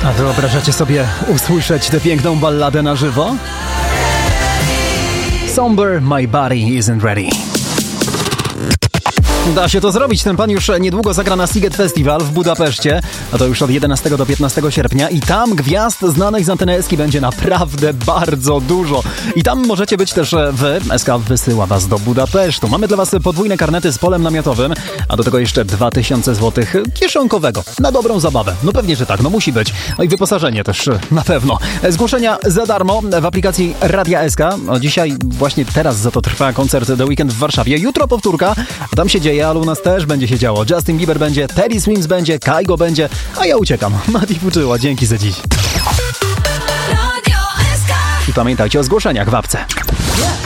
A wyobrażacie sobie usłyszeć tę piękną balladę na żywo? Somber, my body isn't ready. Da się to zrobić. Ten pan już niedługo zagra na Sziget Festival w Budapeszcie, a to już od 11 do 15 sierpnia i tam gwiazd znanych z Anteny SK będzie naprawdę bardzo dużo. I tam możecie być też wy. SK wysyła was do Budapesztu. Mamy dla was podwójne karnety z polem namiotowym, a do tego jeszcze 2000 zł kieszonkowego. Na dobrą zabawę. No pewnie, że tak. No musi być. No i wyposażenie też na pewno. Zgłoszenia za darmo w aplikacji Radia SK. Dzisiaj właśnie teraz za to trwa koncert The Weekend w Warszawie. Jutro powtórka. Tam się dzieje, ale u nas też będzie się działo. Justin Bieber będzie, Teddy Swims będzie, Kygo będzie, a ja uciekam. Mati Fuczyła, dzięki za dziś. I pamiętajcie o zgłoszeniach w apce.